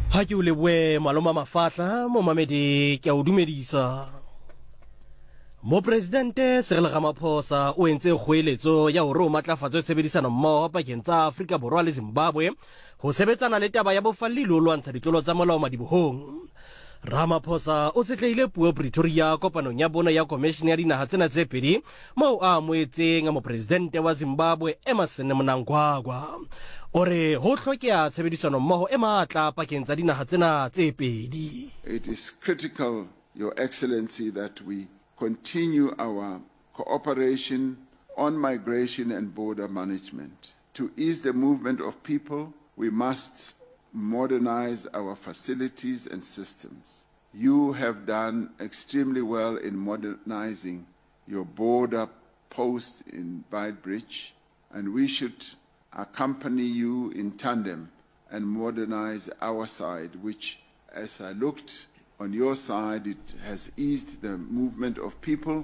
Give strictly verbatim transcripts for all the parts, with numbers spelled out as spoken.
Ha ke o leboe maloma mafatla mo mamedi ke a o dumedisa. Mo presidente Cyril Ramaphosa o entse kgoeletso ya hore o matlafatso tshebedisano mmoho pakeng tsa Afrika Borwa le Zimbabwe ho sebetsana le taba ya bofalli le ho lwantsha ditlolo tsa molao madibohong. Ramaphosa o tsetlehile puo Pretoria kopanong ya bona ya commission ya dinaha tsena tse pedi moo a amoetseng mo presidente wa Zimbabwe Emmerson Mnangagwa. Ore ho hlokea tshebedisano mmoho e matla pakeng tsa dinaha tsena tse pedi. It is critical, Your Excellency, that we continue our cooperation on migration and border management. To ease the movement of people, we must modernize our facilities and systems. You have done extremely well in modernizing your border post in Beitbridge, and we should accompany you in tandem and modernize our side, which, as I looked on your side, it has eased the movement of people.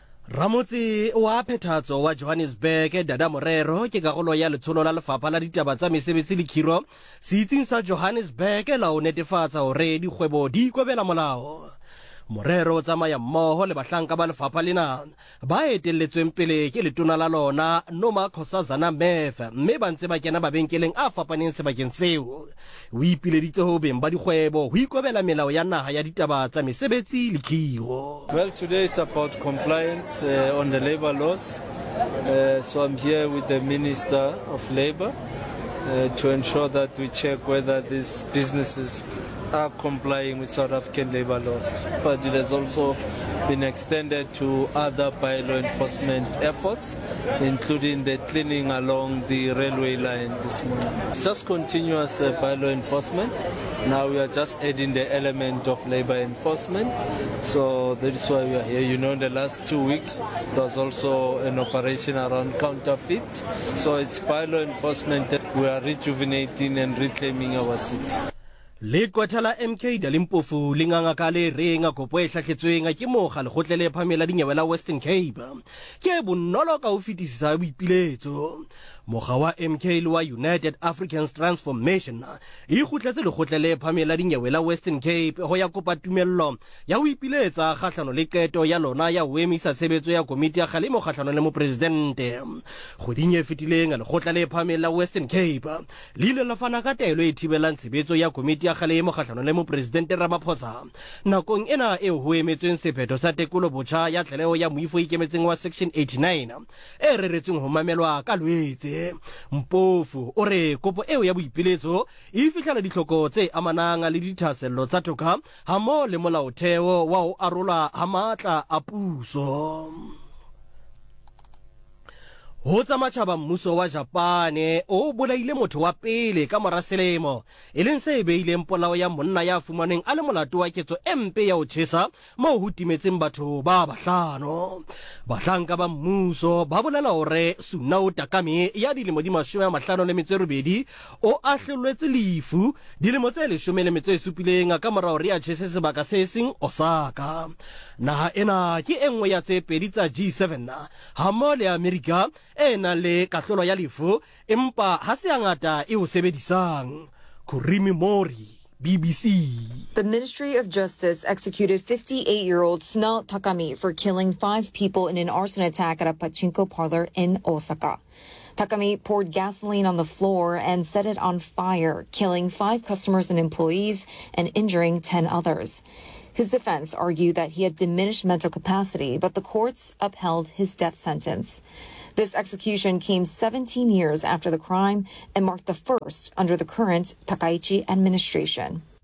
Ramotsi wa Phethatso wa Johannesburg Dada Morero ke karolo ya letsholo la lefapha la ditaba tsa mesebetsi le khiro se itseng sa Johannesburg la o netefatsa hore dikgwebo di ikobela molao. Morero o tsamaya mmoho le bahlanka ba lefapha lena ba etelletsweng pele ke letona la lona Nomakhosazana Mefa mme ba ntse ba kena babenkeleng a fapaneng sebakeng seo. O ipileditse ho beng ba dikgwebo ho ikobela melao ya naha ya ditaba tsa mesebetsi le khiro. Well, today is about compliance uh, on the labor laws. Uh, so I'm here with the Minister of Labor uh, to ensure that we check whether these businesses are complying with South African labor laws. But it has also been extended to other bylaw enforcement efforts, including the cleaning along the railway line this morning. It's just continuous uh, bylaw enforcement. Now we are just adding the element of labor enforcement. So that is why we are here. You know, in the last two weeks, there was also an operation around counterfeit. So it's bylaw enforcement that we are rejuvenating and reclaiming our city. Le kwathala M K Dalimpofu linganga ka le renga kopo e hlahletsweng ke moga le gotlele phamela dinyewe la Western Cape ke bonolo ka o fetisisa boipiletso. Moga wa M K le wa United Africans Transformation e gotletse le gotlele phamela dinyewe la Western Cape ho ya kopa tumello ya ho ipiletsa kgahlano le qeto ya lona ya ho emisa tshebetso ya komiti ya kgalemo kgahlano le mo presidente. Kgoding e fetileng le gotlele phamela Western Cape le ile la fana ka taelo e thibelang tshebetso ya komiti ya kgalemo kgahlano le mo presidente Ramaphosa nakong ena e ho emetsweng sephetho sa tekolo botjha ya tleleo ya moifo ikemetseng wa section eighty-nine e reretsweng ho mamelwa ka Lwetse. Mpofu ore kopo eo ya boipiletso e fihlela ditlhoko tse amanang le dithasello tsa toka ha mo le molaotheo wa ho arola ha matla a puso. Ho tsa matjhaba mmuso wa Japane o bolaile motho wa pele ka mora selemo e leng se beileng polao ya monna ya fumaneng a le molato wa ketso empe ya ho tjhesa moo ho timetseng batho ba bahlano. Bahlanka ba mmuso ba bolela hore Sunao Takami ya dilemo di mashome a mahlano le metso e robedi o ahloletswe lefu dilemo tse leshome le metso e supileng ka mora hore a tjhese sebaka se seng Osaka. Naha ena ke enngwe ya tse pedi tsa G seven ha mo le America ena le kahlolo ya lefu empa ha se ngata e o sebedisang. Kurimi Mori, B B C. The Ministry of Justice executed fifty-eight-year-old Sunao Takami for killing five people in an arson attack at a pachinko parlor in Osaka. Takami poured gasoline on the floor and set it on fire, killing five customers and employees and injuring ten others. His defense argued that he had diminished mental capacity, but the courts upheld his death sentence. This execution came seventeen years after the crime and marked the first under the current Takaichi administration.